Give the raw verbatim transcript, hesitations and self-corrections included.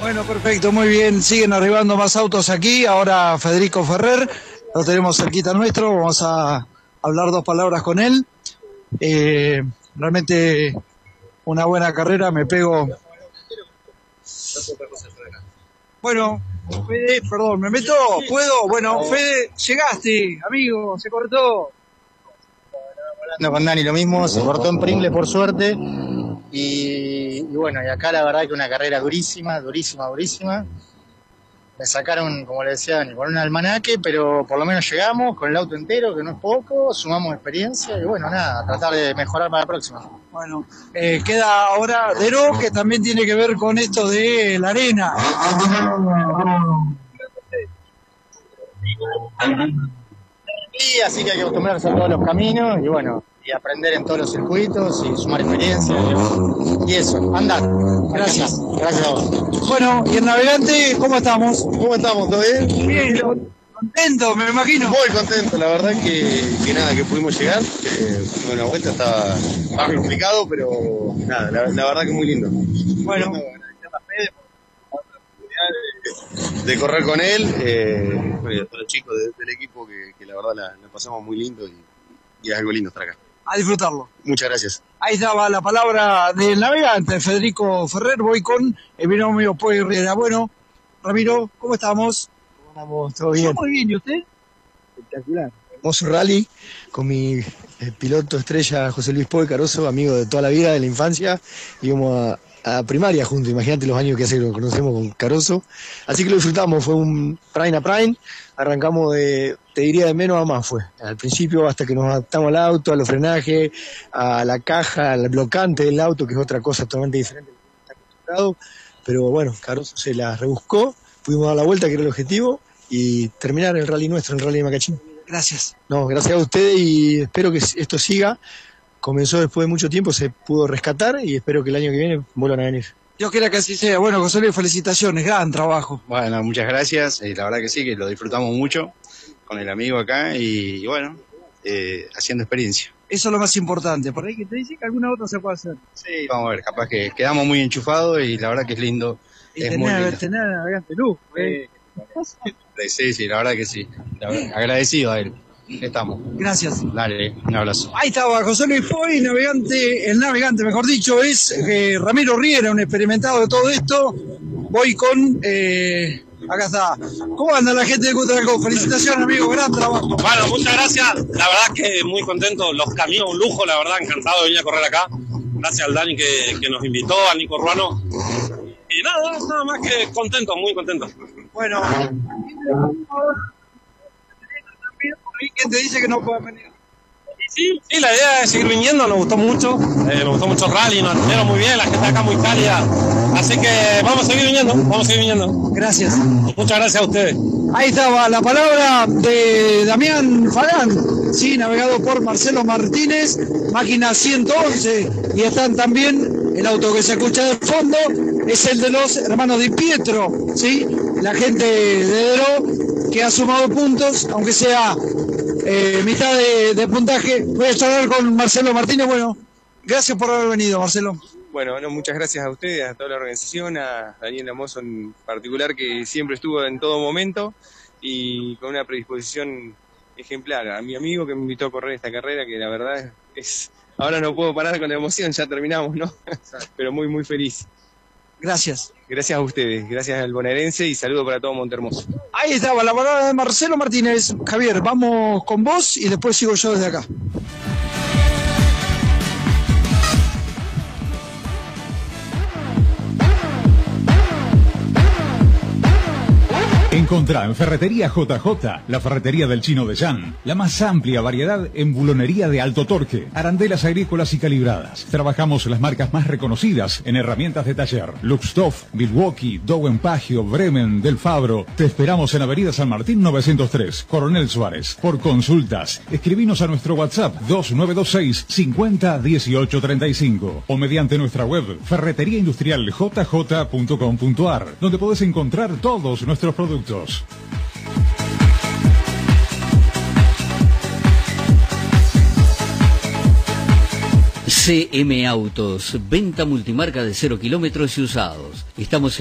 Bueno, perfecto, muy bien. Siguen arribando más autos aquí. Ahora Federico Ferrer, lo tenemos cerquita nuestro. Vamos a hablar dos palabras con él. Eh, realmente una buena carrera, me pego. Bueno, Fede, perdón, ¿me meto? ¿Puedo? Bueno, Fede, llegaste, amigo, se cortó. No, con Dani lo mismo, se cortó en Pringles por suerte. Y, y bueno, y acá la verdad que una carrera durísima, durísima, durísima. Me sacaron, como le decía Dani, con un almanaque, pero por lo menos llegamos con el auto entero, que no es poco, sumamos experiencia y bueno, nada, tratar de mejorar para la próxima. Bueno, eh, queda ahora Deró, que también tiene que ver con esto de la arena. Y así que hay que acostumbrarse a todos los caminos y bueno, y aprender en todos los circuitos y sumar experiencia y, y eso, andar. Gracias. Gracias a vos. Bueno, y el navegante, ¿cómo estamos? ¿Cómo estamos? ¿Todo bien? Bien, contento, me imagino. Muy contento, la verdad que, que nada, que pudimos llegar. Eh, una vuelta estaba más complicado, pero nada, la, la verdad que muy lindo. Bueno, agradecer a Fede por la oportunidad de, de correr con él, eh, bueno, y a todos los chicos de, del equipo que, que la verdad la, la pasamos muy lindo y, y es algo lindo estar acá. a disfrutarlo. Muchas gracias. Ahí estaba la palabra del navegante, Federico Ferrer. Voy con el binomio Poi Riera. Bueno, Ramiro, ¿cómo estamos? ¿Cómo andamos? ¿Todo bien? Muy bien, ¿y usted? Espectacular. Hermoso rally con mi eh, piloto estrella José Luis Poi Caroso, amigo de toda la vida, de la infancia. Íbamos a, a primaria juntos, imagínate los años que hace que lo conocemos con Caroso. Así que lo disfrutamos, fue un prime a prime. Arrancamos de, te diría, de menos a más fue. Al principio hasta que nos adaptamos al auto, a los frenajes, a la caja, al blocante del auto, que es otra cosa totalmente diferente de lo que está acostumbrado. Pero bueno, Caroso se la rebuscó, pudimos dar la vuelta, que era el objetivo, y terminar el rally nuestro, el rally de Macachín. Gracias. No, gracias a ustedes y espero que esto siga. Comenzó después de mucho tiempo, se pudo rescatar y espero que el año que viene vuelvan a venir. Yo quiera que así sea. Bueno, José Luis, felicitaciones, gran trabajo. Bueno, muchas gracias, eh, la verdad que sí, que lo disfrutamos mucho con el amigo acá y, y bueno, eh, haciendo experiencia. Eso es lo más importante. Por ahí que te dice que alguna otra se puede hacer. Sí, vamos a ver, capaz que quedamos muy enchufados y la verdad que es lindo. Y es tener, muy lindo. tener navegante luz. ¿eh? Sí, sí, la verdad que sí. La verdad, agradecido a él. Estamos. Gracias. Dale, un abrazo. Ahí estaba José Luis Poi, navegante, el navegante, mejor dicho, es eh, Ramiro Riera, un experimentado de todo esto. Voy con, eh, acá está. ¿Cómo anda la gente de Cutralcó? Felicitaciones, amigo, gran trabajo. Bueno, muchas gracias. La verdad que muy contento. Los caminos, un lujo, la verdad, encantado de venir a correr acá. Gracias al Dani que, que nos invitó, al Nico Ruano. Y nada, nada más que contento, muy contento. Bueno. ¿Quién te dice que no puede venir? Sí, sí, la idea es seguir viniendo, nos gustó mucho, eh, nos gustó mucho el rally, nos atendieron muy bien, la gente acá muy cálida, así que vamos a seguir viniendo, vamos a seguir viniendo. Gracias. Muchas gracias a ustedes. Ahí estaba la palabra de Damián Fagán, sí, navegado por Marcelo Martínez, máquina ciento once, y están también, el auto que se escucha de fondo, es el de los hermanos Di Pietro, sí, la gente de Deró, que ha sumado puntos, aunque sea eh, mitad de, de puntaje. Voy a charlar con Marcelo Martínez. Bueno, gracias por haber venido, Marcelo. Bueno, no, muchas gracias a ustedes, a toda la organización, a Daniel Amoso en particular, que siempre estuvo en todo momento y con una predisposición ejemplar. A mi amigo que me invitó a correr esta carrera, que la verdad es, es ahora no puedo parar con la emoción, ya terminamos, ¿no? Pero muy, muy feliz. Gracias. Gracias a ustedes, gracias al bonaerense y saludo para todo Montehermoso. Ahí estaba la palabra de Marcelo Martínez. Javier, vamos con vos y después sigo yo desde acá. Encontrá en Ferretería J J, la ferretería del Chino de Jan, la más amplia variedad en bulonería de alto torque, arandelas agrícolas y calibradas. Trabajamos las marcas más reconocidas en herramientas de taller: Luxtoff, Milwaukee, Dowen Pagio, Bremen, Del Fabro. Te esperamos en Avenida San Martín novecientos tres, Coronel Suárez. Por consultas, escribinos a nuestro WhatsApp dos nueve dos seis, cincuenta, dieciocho treinta y cinco o mediante nuestra web ferretería industrial j j punto com punto a r, donde podés encontrar todos nuestros productos. C M Autos, venta multimarca de cero kilómetros y usados. Estamos